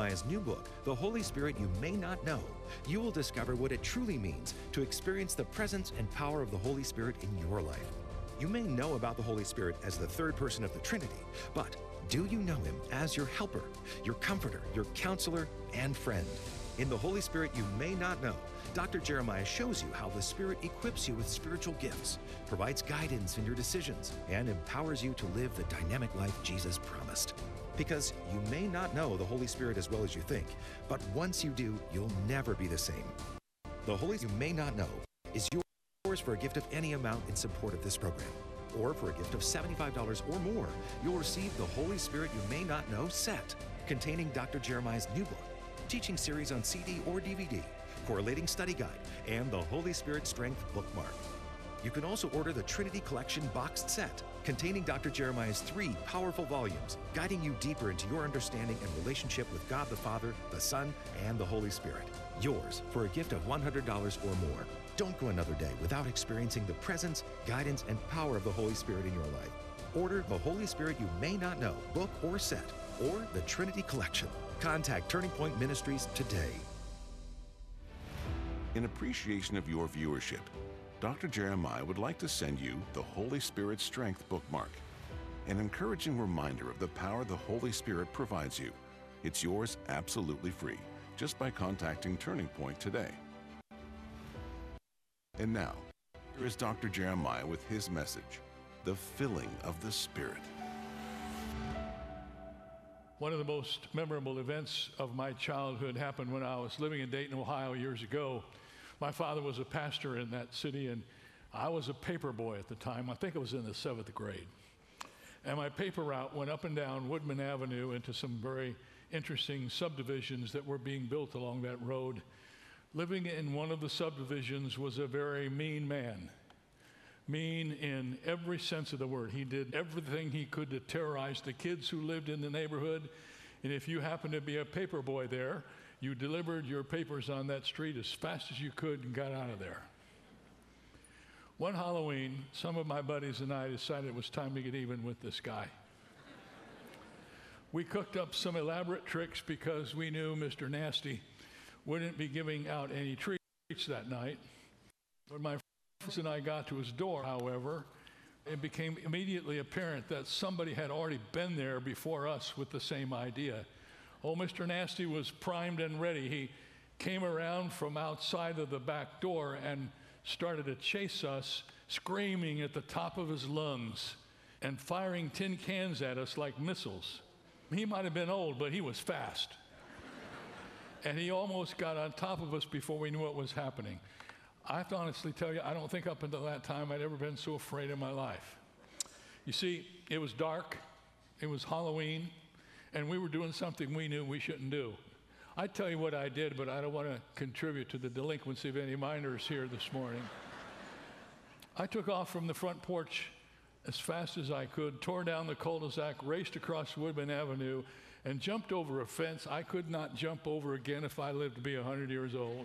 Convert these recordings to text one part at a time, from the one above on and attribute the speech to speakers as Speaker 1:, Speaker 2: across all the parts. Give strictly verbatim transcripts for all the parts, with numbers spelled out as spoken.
Speaker 1: Jeremiah's new book, The Holy Spirit You May Not Know, you will discover what it truly means to experience the presence and power of the Holy Spirit in your life. You may know about the Holy Spirit as the third person of the Trinity, but do you know him as your helper, your comforter, your counselor, and friend? In The Holy Spirit You May Not Know, Doctor Jeremiah shows you how the Spirit equips you with spiritual gifts, provides guidance in your decisions, and empowers you to live the dynamic life Jesus promised. Because you may not know the Holy Spirit as well as you think, but once you do, you'll never be the same. The Holy Spirit You May Not Know is yours for a gift of any amount in support of this program. Or for a gift of seventy-five dollars or more, you'll receive the Holy Spirit You May Not Know set, containing Doctor Jeremiah's new book, teaching series on C D or D V D, correlating study guide, and the Holy Spirit Strength bookmark. You can also order the Trinity Collection boxed set, containing Doctor Jeremiah's three powerful volumes, guiding you deeper into your understanding and relationship with God the Father, the Son, and the Holy Spirit. Yours for a gift of one hundred dollars or more. Don't go another day without experiencing the presence, guidance, and power of the Holy Spirit in your life. Order the Holy Spirit You May Not Know book or set, or the Trinity Collection. Contact Turning Point Ministries today.
Speaker 2: In appreciation of your viewership, Doctor Jeremiah would like to send you the Holy Spirit Strength bookmark, an encouraging reminder of the power the Holy Spirit provides you. It's yours absolutely free, just by contacting Turning Point today. And now, here is Doctor Jeremiah with his message, The Filling of the Spirit.
Speaker 3: One of the most memorable events of my childhood happened when I was living in Dayton, Ohio years ago. My father was a pastor in that city, and I was a paper boy at the time. I think I was in the seventh grade. And my paper route went up and down Woodman Avenue into some very interesting subdivisions that were being built along that road. Living in one of the subdivisions was a very mean man. Mean in every sense of the word. He did everything he could to terrorize the kids who lived in the neighborhood. And if you happened to be a paper boy there, you delivered your papers on that street as fast as you could and got out of there. One Halloween, some of my buddies and I decided it was time to get even with this guy. We cooked up some elaborate tricks because we knew Mister Nasty wouldn't be giving out any treats that night. When my friends and I got to his door, however, it became immediately apparent that somebody had already been there before us with the same idea. Oh, Mister Nasty was primed and ready. He came around from outside of the back door and started to chase us, screaming at the top of his lungs and firing tin cans at us like missiles. He might have been old, but he was fast. And he almost got on top of us before we knew what was happening. I have to honestly tell you, I don't think up until that time I'd ever been so afraid in my life. You see, it was dark, it was Halloween, and we were doing something we knew we shouldn't do. I'd tell you what I did, but I don't want to contribute to the delinquency of any minors here this morning. I took off from the front porch as fast as I could, tore down the cul-de-sac, raced across Woodman Avenue, and jumped over a fence I could not jump over again if I lived to be one hundred years old.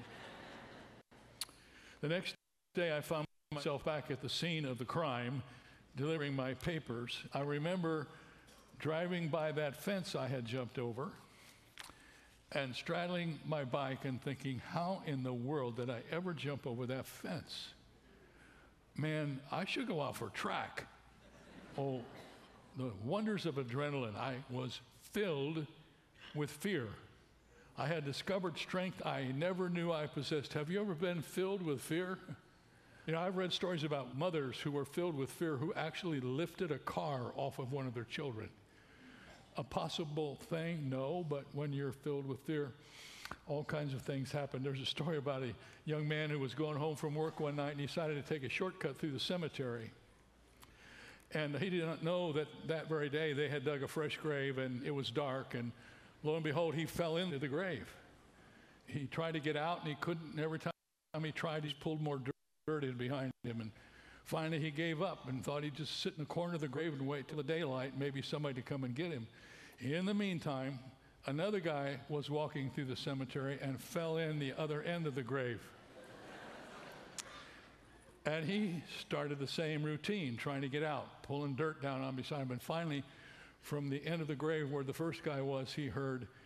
Speaker 3: The next day, I found myself back at the scene of the crime, delivering my papers. I remember driving by that fence I had jumped over and straddling my bike and thinking, how in the world did I ever jump over that fence? Man, I should go out for track. Oh, the wonders of adrenaline. I was filled with fear. I had discovered strength I never knew I possessed. Have you ever been filled with fear? You know, I've read stories about mothers who were filled with fear who actually lifted a car off of one of their children. A possible thing? No, but when you're filled with fear, all kinds of things happen. There's a story about a young man who was going home from work one night and decided to take a shortcut through the cemetery. And he did not know that that very day they had dug a fresh grave and it was dark, and lo and behold, he fell into the grave. He tried to get out and he couldn't, and every time he tried, he pulled more dirt in behind him. And finally he gave up and thought he'd just sit in the corner of the grave and wait till the daylight, maybe somebody to come and get him. In the meantime, another guy was walking through the cemetery and fell in the other end of the grave. And he started the same routine, trying to get out, pulling dirt down on beside him. And finally, from the end of the grave where the first guy was, he heard,